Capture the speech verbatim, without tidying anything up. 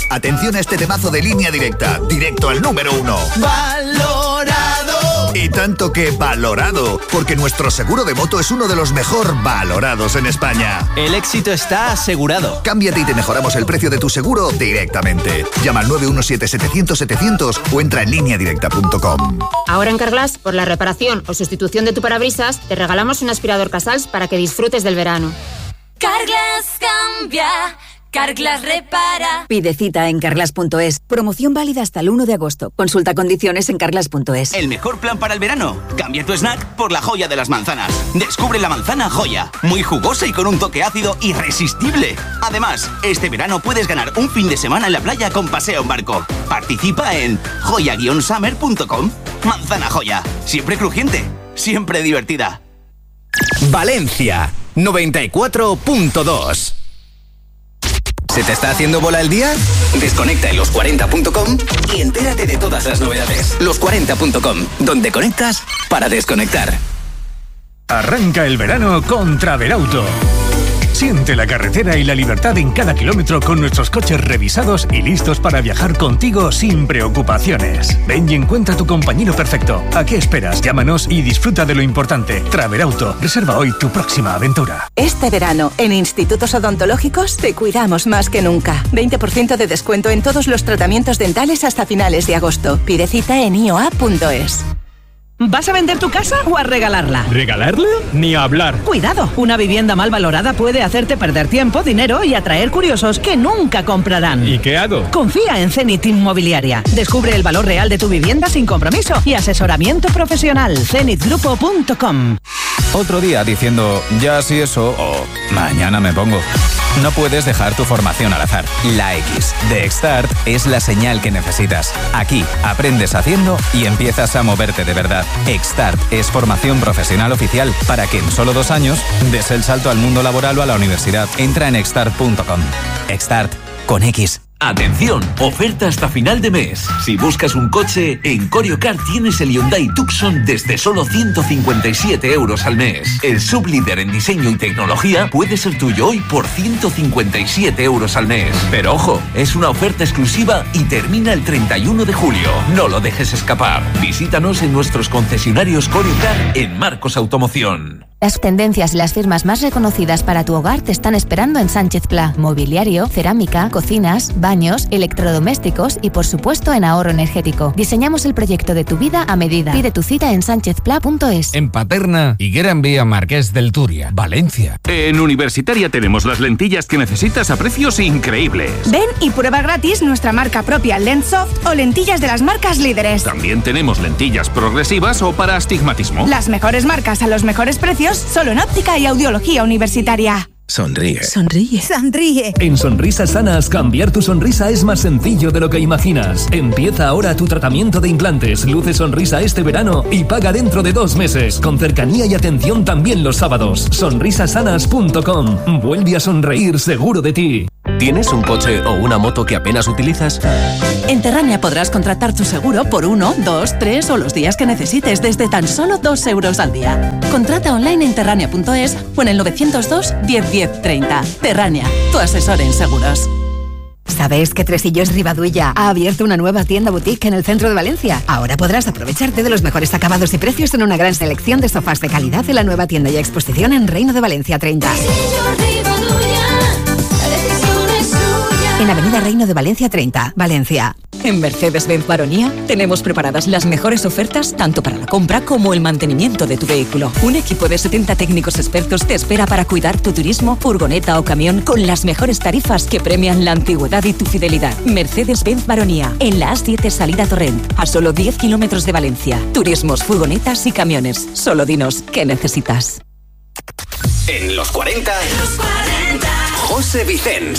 Atención a este temazo de Línea Directa, directo al número uno. ¡Valorado! Y tanto que valorado, porque nuestro seguro de moto es uno de los mejor valorados en España. El éxito está asegurado. Cámbiate y te mejoramos el precio de tu seguro directamente. Llama al nueve uno siete setecientos setecientos o entra en línea directa punto com. Ahora en Carglass, por la reparación o sustitución de tu parabrisas, te regalamos un aspirador Casals para que disfrutes del verano. Carglass cambia, Carglass repara. Pide cita en carglass punto es. Promoción válida hasta el uno de agosto. Consulta condiciones en carglass punto es. El mejor plan para el verano. Cambia tu snack por la joya de las manzanas. Descubre la manzana Joya. Muy jugosa y con un toque ácido irresistible. Además, este verano puedes ganar un fin de semana en la playa con paseo en barco. Participa en joya guion summer punto com. Manzana Joya. Siempre crujiente. Siempre divertida. Valencia noventa y cuatro punto dos. ¿Se te está haciendo bola el día? Desconecta en los cuarenta punto com y entérate de todas las novedades. los cuarenta punto com, donde conectas para desconectar. Arranca el verano con Travelauto. Siente la carretera y la libertad en cada kilómetro con nuestros coches revisados y listos para viajar contigo sin preocupaciones. Ven y encuentra tu compañero perfecto. ¿A qué esperas? Llámanos y disfruta de lo importante. Travelauto, reserva hoy tu próxima aventura. Este verano, en Institutos Odontológicos, te cuidamos más que nunca. veinte por ciento de descuento en todos los tratamientos dentales hasta finales de agosto. Pide cita en i o a punto es. ¿Vas a vender tu casa o a regalarla? ¿Regalarla? Ni hablar. Cuidado, una vivienda mal valorada puede hacerte perder tiempo, dinero y atraer curiosos que nunca comprarán. ¿Y qué hago? Confía en Zenith Inmobiliaria. Descubre el valor real de tu vivienda sin compromiso y asesoramiento profesional. zenith grupo punto com. Otro día diciendo, ya sí eso, o mañana me pongo. No puedes dejar tu formación al azar. La X de Xstart es la señal que necesitas. Aquí aprendes haciendo y empiezas a moverte de verdad. Xstart es formación profesional oficial para que en solo dos años des el salto al mundo laboral o a la universidad. Entra en xstart punto com. Xstart con X. Atención, oferta hasta final de mes. Si buscas un coche, en Coriocar tienes el Hyundai Tucson desde solo ciento cincuenta y siete euros al mes. El sublíder en diseño y tecnología puede ser tuyo hoy por ciento cincuenta y siete euros al mes. Pero ojo, es una oferta exclusiva y termina el treinta y uno de julio. No lo dejes escapar. Visítanos en nuestros concesionarios Coriocar en Marcos Automoción. Las tendencias y las firmas más reconocidas para tu hogar te están esperando en Sánchez Pla. Mobiliario, cerámica, cocinas, baños, electrodomésticos y por supuesto en ahorro energético. Diseñamos el proyecto de tu vida a medida. Pide tu cita en sánchez pla punto es. En Paterna, Higuera en Vía Marqués del Turia, Valencia. En Universitaria tenemos las lentillas que necesitas a precios increíbles. Ven y prueba gratis nuestra marca propia Lenssoft o lentillas de las marcas líderes. También tenemos lentillas progresivas o para astigmatismo. Las mejores marcas a los mejores precios solo en óptica y audiología universitaria. Sonríe. Sonríe. Sonríe. En Sonrisas Sanas, cambiar tu sonrisa es más sencillo de lo que imaginas. Empieza ahora tu tratamiento de implantes. Luce sonrisa este verano y paga dentro de dos meses. Con cercanía y atención también los sábados. sonrisas sanas punto com. Vuelve a sonreír seguro de ti. ¿Tienes un coche o una moto que apenas utilizas? En Terrania podrás contratar tu seguro por uno, dos, tres o los días que necesites desde tan solo dos euros al día. Contrata online en terrania punto es o en el novecientos dos, diez, diez, treinta. Terrania, tu asesor en seguros. ¿Sabes que Tresillos Rivadulla ha abierto una nueva tienda boutique en el centro de Valencia? Ahora podrás aprovecharte de los mejores acabados y precios en una gran selección de sofás de calidad en la nueva tienda y exposición en Reino de Valencia treinta. En Avenida Reino de Valencia treinta, Valencia. En Mercedes-Benz Baronía tenemos preparadas las mejores ofertas tanto para la compra como el mantenimiento de tu vehículo. Un equipo de setenta técnicos expertos te espera para cuidar tu turismo, furgoneta o camión con las mejores tarifas que premian la antigüedad y tu fidelidad. Mercedes-Benz Baronía, en la A siete salida Torrent, a solo diez kilómetros de Valencia. Turismos, furgonetas y camiones. Solo dinos qué necesitas. En los cuarenta, José Vicens.